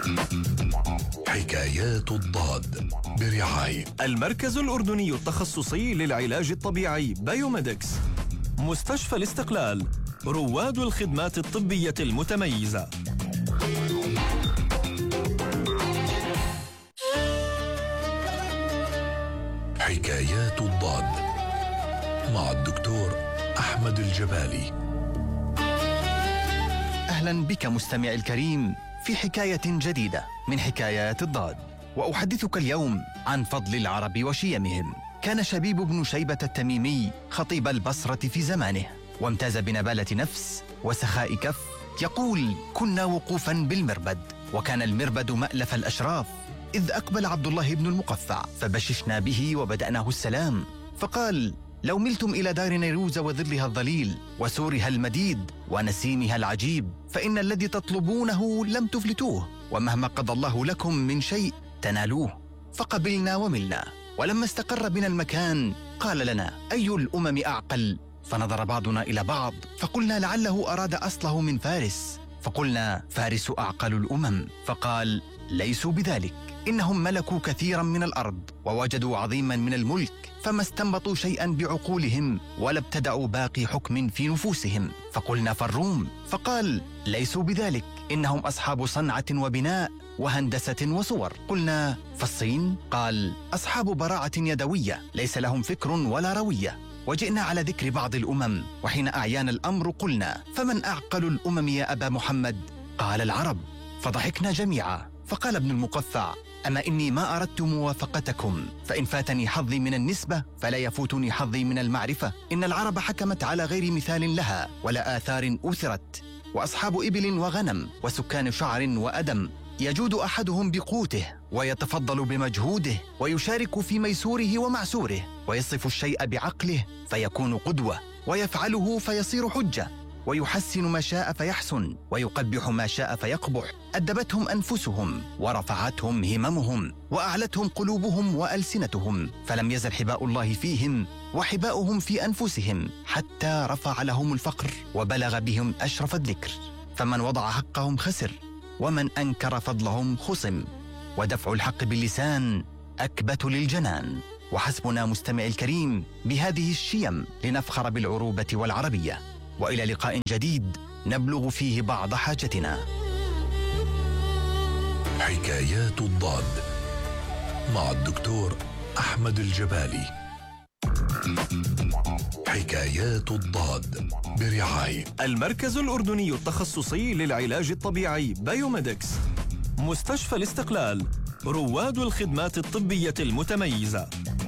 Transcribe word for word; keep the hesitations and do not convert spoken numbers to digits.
حكايات الضاد برعاية المركز الأردني التخصصي للعلاج الطبيعي بايوميدكس، مستشفى الاستقلال، رواد الخدمات الطبية المتميزة. حكايات الضاد مع الدكتور أحمد الجبالي. أهلا بك مستمع الكريم في حكاية جديدة من حكايات الضاد، وأحدثك اليوم عن فضل العرب وشيمهم. كان شبيب بن شيبة التميمي خطيب البصرة في زمانه، وامتاز بنبالة نفس وسخاء كف. يقول: كنا وقوفا بالمربد، وكان المربد مألف الأشراف، إذ أقبل عبد الله بن المقفع فبششنا به وبدأناه السلام، فقال: لو ملتم إلى دار نيروز وظلها الظليل وسورها المديد ونسيمها العجيب، فإن الذي تطلبونه لم تفلتوه، ومهما قضى الله لكم من شيء تنالوه. فقبلنا وملنا. ولما استقر بنا المكان قال لنا: أي الأمم أعقل؟ فنظر بعضنا إلى بعض فقلنا: لعله أراد أصله من فارس. فقلنا: فارس أعقل الأمم. فقال: ليسوا بذلك، إنهم ملكوا كثيرا من الأرض ووجدوا عظيما من الملك، فما استنبطوا شيئا بعقولهم ولا ابتدعوا باقي حكم في نفوسهم. فقلنا: فالروم. فقال: ليسوا بذلك، إنهم أصحاب صنعة وبناء وهندسة وصور. قلنا: فالصين؟ قال: أصحاب براعة يدوية، ليس لهم فكر ولا روية. وجئنا على ذكر بعض الأمم، وحين أعيان الأمر قلنا: فمن أعقل الأمم يا أبا محمد؟ قال: العرب. فضحكنا جميعا. فقال ابن المقفع: أما إني ما أردت موافقتكم، فإن فاتني حظي من النسبة فلا يفوتني حظي من المعرفة. إن العرب حكمت على غير مثال لها ولا آثار أثرت، وأصحاب إبل وغنم وسكان شعر وأدم، يجود أحدهم بقوته ويتفضل بمجهوده ويشارك في ميسوره ومعسوره، ويصف الشيء بعقله فيكون قدوة، ويفعله فيصير حجة، ويحسن ما شاء فيحسن، ويقبح ما شاء فيقبح. أدبتهم أنفسهم ورفعتهم هممهم وأعلتهم قلوبهم وألسنتهم، فلم يزل حباء الله فيهم وحباؤهم في أنفسهم، حتى رفع لهم الفقر وبلغ بهم أشرف الذكر. فمن وضع حقهم خسر، ومن أنكر فضلهم خصم، ودفع الحق باللسان أكبت للجنان. وحسبنا مستمع الكريم بهذه الشيم لنفخر بالعروبة والعربية. وإلى لقاء جديد نبلغ فيه بعض حاجتنا. حكايات الضاد مع الدكتور أحمد الجبالي. حكايات الضاد برعاية المركز الأردني التخصصي للعلاج الطبيعي بايوميدكس، مستشفى الاستقلال، رواد الخدمات الطبية المتميزة.